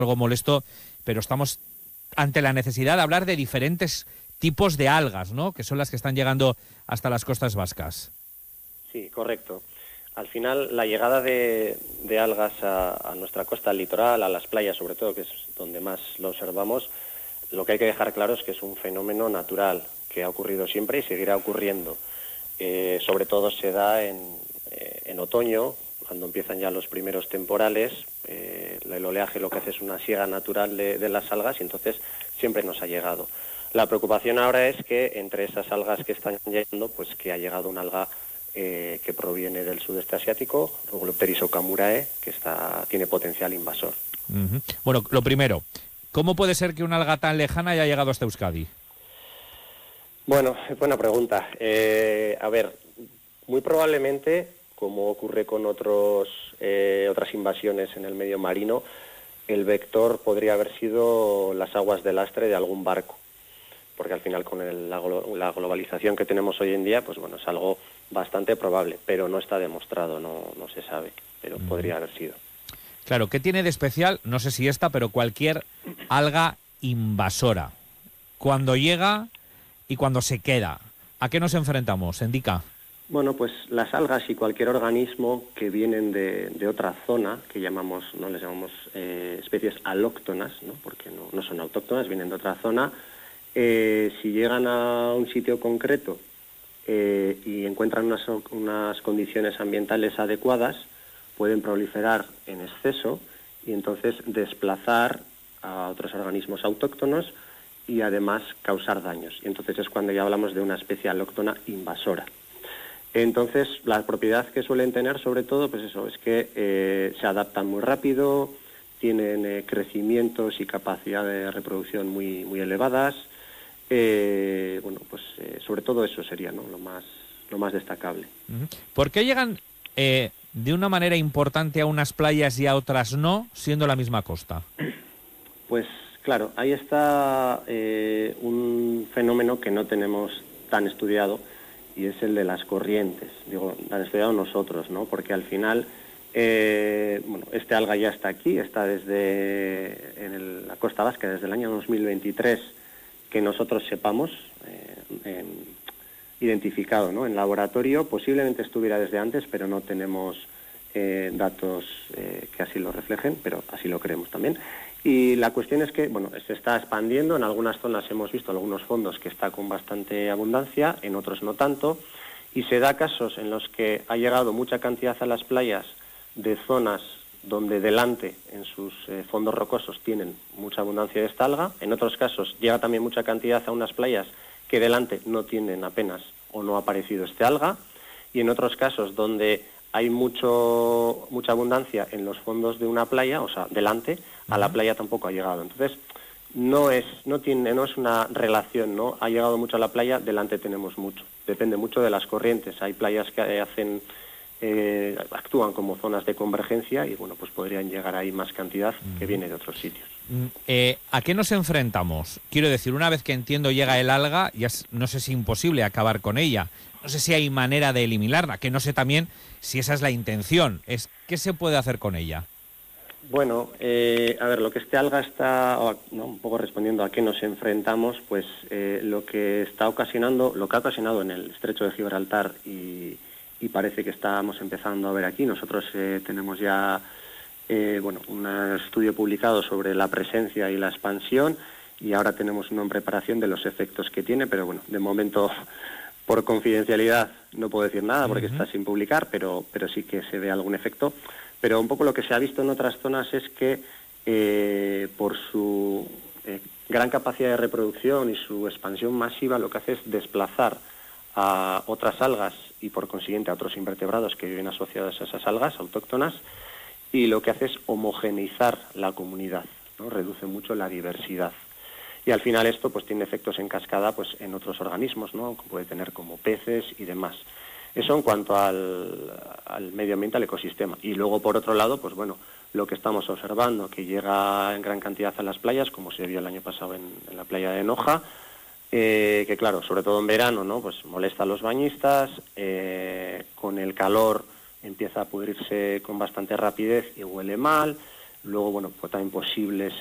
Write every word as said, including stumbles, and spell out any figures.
algo molesto, pero estamos ante la necesidad de hablar de diferentes tipos de algas, ¿no?, que son las que están llegando hasta las costas vascas. Sí, correcto. Al final, la llegada de, de algas a, a nuestra costa, al litoral, a las playas sobre todo, que es donde más lo observamos, lo que hay que dejar claro es que es un fenómeno natural, que ha ocurrido siempre y seguirá ocurriendo. Eh, sobre todo se da en, eh, en otoño, cuando empiezan ya los primeros temporales. Eh, el oleaje lo que hace es una siega natural de, de las algas y entonces siempre nos ha llegado. La preocupación ahora es que entre esas algas que están llegando, pues que ha llegado una alga eh, que proviene del sudeste asiático, Rugulopteris okamurae, que está, tiene potencial invasor. Uh-huh. Bueno, lo primero, ¿cómo puede ser que una alga tan lejana haya llegado hasta Euskadi? Bueno, buena pregunta. Eh, a ver, muy probablemente, como ocurre con otros, eh, otras invasiones en el medio marino, el vector podría haber sido las aguas de lastre de algún barco, porque al final con el, la, la globalización que tenemos hoy en día, pues bueno, es algo bastante probable, pero no está demostrado, no, no se sabe, pero mm. podría haber sido. Claro, ¿qué tiene de especial? No sé si esta, pero cualquier alga invasora. Cuando llega y cuando se queda, ¿a qué nos enfrentamos, Endika? Bueno, pues las algas y cualquier organismo que vienen de, de otra zona, que llamamos, no les llamamos eh, especies alóctonas, ¿no?, porque no, no son autóctonas, vienen de otra zona. Eh, si llegan a un sitio concreto eh, y encuentran unas, unas condiciones ambientales adecuadas, pueden proliferar en exceso y entonces desplazar a otros organismos autóctonos y además causar daños. Y entonces es cuando ya hablamos de una especie alóctona invasora. Entonces, la propiedad que suelen tener, sobre todo, pues eso, es que eh, se adaptan muy rápido, tienen eh, crecimientos y capacidad de reproducción muy, muy elevadas. Eh, bueno, pues eh, sobre todo eso sería, ¿no?, lo más, lo más destacable. ¿Por qué llegan eh, de una manera importante a unas playas y a otras no, siendo la misma costa? Pues claro, ahí está eh, un fenómeno que no tenemos tan estudiado, y es el de las corrientes. Digo, lo han estudiado nosotros, ¿no?, porque al final, eh, bueno, este alga ya está aquí, está desde en el, la costa vasca desde el año dos mil veintitrés, que nosotros sepamos, eh, en, identificado, ¿no?, en laboratorio. Posiblemente estuviera desde antes, pero no tenemos eh, datos eh, que así lo reflejen, pero así lo creemos también. Y la cuestión es que, bueno, se está expandiendo. En algunas zonas hemos visto algunos fondos que está con bastante abundancia, en otros no tanto, y se da casos en los que ha llegado mucha cantidad a las playas de zonas donde delante, en sus eh, fondos rocosos, tienen mucha abundancia de esta alga. En otros casos llega también mucha cantidad a unas playas que delante no tienen apenas o no ha aparecido este alga, y en otros casos donde hay mucho mucha abundancia en los fondos de una playa, o sea, delante, a la playa tampoco ha llegado. Entonces, no es no tiene no es una relación, ¿no? Ha llegado mucho a la playa, delante tenemos mucho. Depende mucho de las corrientes. Hay playas que hacen eh, actúan como zonas de convergencia y, bueno, pues podrían llegar ahí más cantidad que viene de otros sitios. Eh, ¿A qué nos enfrentamos? Quiero decir, una vez que entiendo llega el alga, ya es, no sé si es imposible acabar con ella. No sé si hay manera de eliminarla, que no sé también si esa es la intención. Es, ¿qué se puede hacer con ella? Bueno, eh, a ver, lo que este alga está, ¿no?, un poco respondiendo a qué nos enfrentamos, pues eh, lo que está ocasionando, lo que ha ocasionado en el estrecho de Gibraltar y, y parece que estamos empezando a ver aquí. Nosotros eh, tenemos ya eh, bueno, un estudio publicado sobre la presencia y la expansión, y ahora tenemos una preparación de los efectos que tiene, pero bueno, de momento, por confidencialidad, no puedo decir nada porque uh-huh. está sin publicar, pero, pero sí que se ve algún efecto. Pero un poco lo que se ha visto en otras zonas es que eh, por su eh, gran capacidad de reproducción y su expansión masiva, lo que hace es desplazar a otras algas y por consiguiente a otros invertebrados que viven asociados a esas algas autóctonas, y lo que hace es homogeneizar la comunidad, ¿no? Reduce mucho la diversidad. Y al final esto pues tiene efectos en cascada pues en otros organismos, ¿no?, que puede tener como peces y demás. Eso en cuanto al, al medio ambiente, al ecosistema. Y luego, por otro lado, pues bueno, lo que estamos observando, que llega en gran cantidad a las playas, como se vio el año pasado en, en la playa de Noja, eh, que claro, sobre todo en verano, ¿no?, pues molesta a los bañistas, eh, con el calor empieza a pudrirse con bastante rapidez y huele mal, luego, bueno, pues también posibles